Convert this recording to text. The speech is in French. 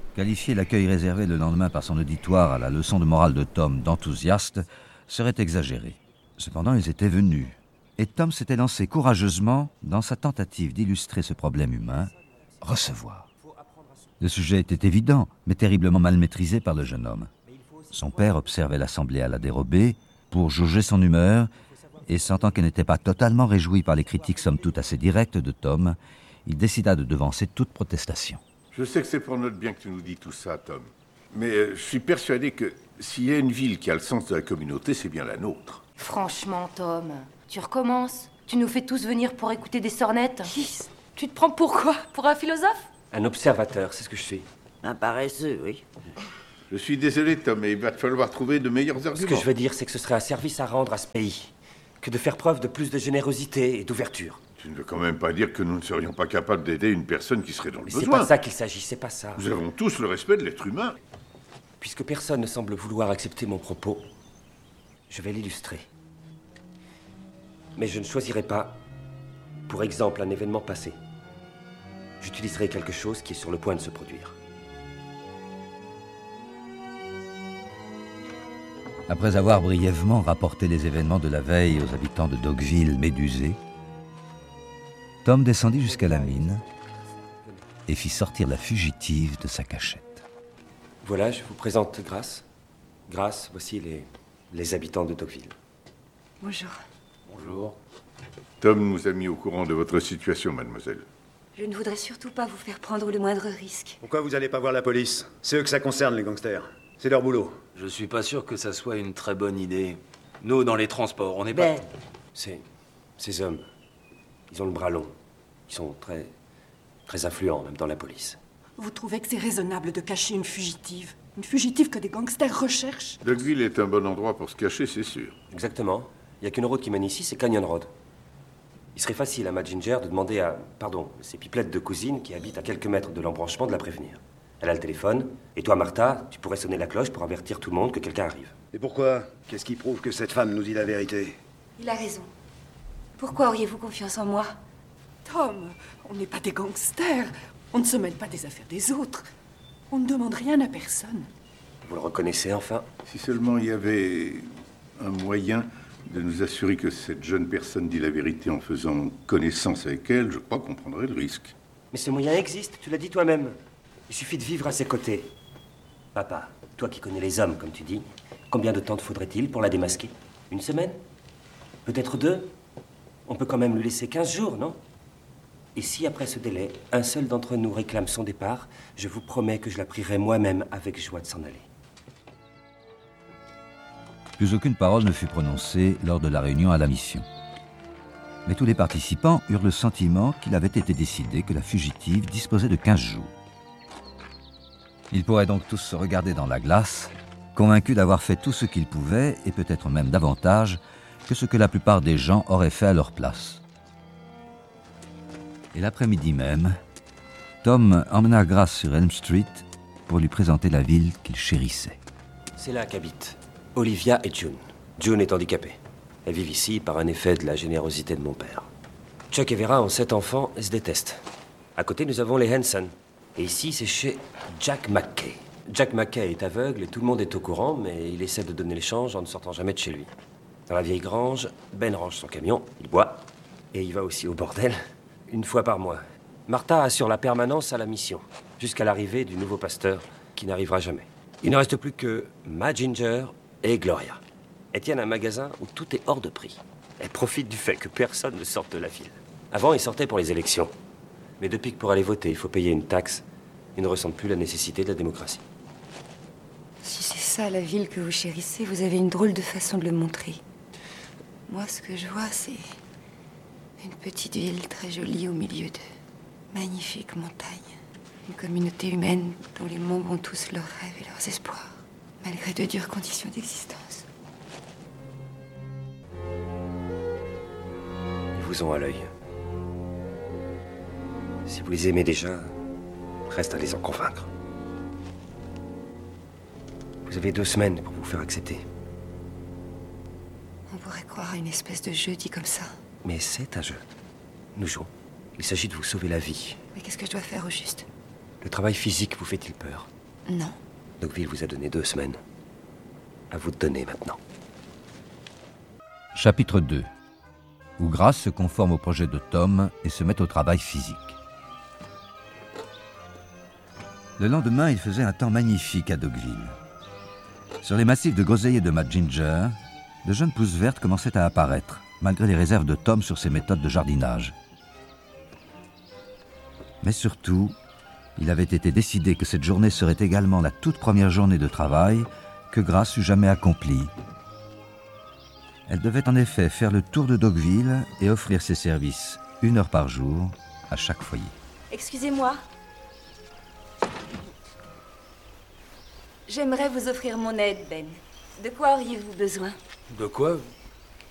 Qualifier l'accueil réservé le lendemain par son auditoire à la leçon de morale de Tom d'enthousiaste serait exagéré. Cependant, ils étaient venus, et Tom s'était lancé courageusement dans sa tentative d'illustrer ce problème humain, recevoir. Le sujet était évident, mais terriblement mal maîtrisé par le jeune homme. Son père observait l'assemblée à la dérobée pour jauger son humeur, et sentant qu'elle n'était pas totalement réjouie par les critiques somme toute assez directes de Tom, il décida de devancer toute protestation. Je sais que c'est pour notre bien que tu nous dis tout ça, Tom. Mais je suis persuadé que s'il y a une ville qui a le sens de la communauté, c'est bien la nôtre. Franchement, Tom, tu recommences. Tu nous fais tous venir pour écouter des sornettes. Tu te prends pour quoi? Pour un philosophe? Un observateur, c'est ce que je suis. Un paresseux, oui. Je suis désolé, Tom, mais il va te falloir trouver de meilleurs arguments. Ce que je veux dire, c'est que ce serait un service à rendre à ce pays que de faire preuve de plus de générosité et d'ouverture. Tu ne veux quand même pas dire que nous ne serions pas capables d'aider une personne qui serait dans le besoin. C'est pas ça qu'il s'agit, c'est pas ça. Nous avons tous le respect de l'être humain. Puisque personne ne semble vouloir accepter mon propos, je vais l'illustrer. Mais je ne choisirai pas, pour exemple, un événement passé. J'utiliserai quelque chose qui est sur le point de se produire. Après avoir brièvement rapporté les événements de la veille aux habitants de Dogville médusés, Tom descendit jusqu'à la mine et fit sortir la fugitive de sa cachette. Voilà, je vous présente Grace. Grace, voici les habitants de Dogville. Bonjour. Bonjour. Tom nous a mis au courant de votre situation, mademoiselle. Je ne voudrais surtout pas vous faire prendre le moindre risque. Pourquoi vous allez pas voir la police? C'est eux que ça concerne, les gangsters. C'est leur boulot. Je suis pas sûr que ça soit une très bonne idée. Nous, dans les transports, on n'est pas... Ces hommes, ils ont le bras long. Ils sont très influents, même dans la police. Vous trouvez que c'est raisonnable de cacher une fugitive? Une fugitive que des gangsters recherchent? Dogville est un bon endroit pour se cacher, c'est sûr. Exactement. Il n'y a qu'une route qui mène ici, c'est Canyon Road. Il serait facile à Matt Ginger de demander à, ses pipelettes de cousine qui habitent à quelques mètres de l'embranchement de la prévenir. Elle a le téléphone, et toi, Martha, tu pourrais sonner la cloche pour avertir tout le monde que quelqu'un arrive. Et pourquoi? Qu'est-ce qui prouve que cette femme nous dit la vérité? Il a raison. Pourquoi auriez-vous confiance en moi? Tom, on n'est pas des gangsters. On ne se mêle pas des affaires des autres. On ne demande rien à personne. Vous le reconnaissez enfin? Si seulement il y avait un moyen de nous assurer que cette jeune personne dit la vérité en faisant connaissance avec elle, je crois qu'on prendrait le risque. Mais ce moyen existe, tu l'as dit toi-même. Il suffit de vivre à ses côtés. Papa, toi qui connais les hommes, comme tu dis, combien de temps te faudrait-il pour la démasquer? Une semaine? Peut-être 2? On peut quand même lui laisser 15 jours, non? Et si, après ce délai, un seul d'entre nous réclame son départ, je vous promets que je la prierai moi-même avec joie de s'en aller. Plus aucune parole ne fut prononcée lors de la réunion à la mission. Mais tous les participants eurent le sentiment qu'il avait été décidé que la fugitive disposait de 15 jours. Ils pourraient donc tous se regarder dans la glace, convaincus d'avoir fait tout ce qu'ils pouvaient, et peut-être même davantage, que ce que la plupart des gens auraient fait à leur place. Et l'après-midi même, Tom emmena Grace sur Elm Street pour lui présenter la ville qu'il chérissait. C'est là qu'habitent Olivia et June. June est handicapée. Elles vivent ici par un effet de la générosité de mon père. Chuck et Vera ont 7 enfants et se détestent. À côté, nous avons les Hanson. Et ici, c'est chez Jack McKay. Jack McKay est aveugle et tout le monde est au courant, mais il essaie de donner l'échange en ne sortant jamais de chez lui. Dans la vieille grange, Ben range son camion, il boit, et il va aussi au bordel, une fois par mois. Martha assure la permanence à la mission, jusqu'à l'arrivée du nouveau pasteur, qui n'arrivera jamais. Il ne reste plus que Matt Ginger et Gloria. Elles tiennent un magasin où tout est hors de prix. Elles profitent du fait que personne ne sorte de la ville. Avant, ils sortaient pour les élections. Mais depuis que pour aller voter, il faut payer une taxe, ils ne ressentent plus la nécessité de la démocratie. Si c'est ça la ville que vous chérissez, vous avez une drôle de façon de le montrer. Moi, ce que je vois, c'est une petite ville très jolie au milieu de magnifiques montagnes. Une communauté humaine dont les membres ont tous leurs rêves et leurs espoirs, malgré de dures conditions d'existence. Ils vous ont à l'œil. Si vous les aimez déjà, reste à les en convaincre. Vous avez 2 semaines pour vous faire accepter. On pourrait croire à une espèce de jeu dit comme ça. Mais c'est un jeu. Nous jouons. Il s'agit de vous sauver la vie. Mais qu'est-ce que je dois faire au juste? Le travail physique vous fait-il peur? Non. Dogville vous a donné 2 semaines. À vous de donner maintenant. Chapitre 2, où Grace se conforme au projet de Tom et se met au travail physique. Le lendemain, il faisait un temps magnifique à Dogville. Sur les massifs de groseilliers de Mad Ginger, de jeunes pousses vertes commençaient à apparaître, malgré les réserves de Tom sur ses méthodes de jardinage. Mais surtout, il avait été décidé que cette journée serait également la toute première journée de travail que Grace eût jamais accomplie. Elle devait en effet faire le tour de Dogville et offrir ses services 1 heure par jour à chaque foyer. Excusez-moi. J'aimerais vous offrir mon aide, Ben. De quoi auriez-vous besoin? De quoi?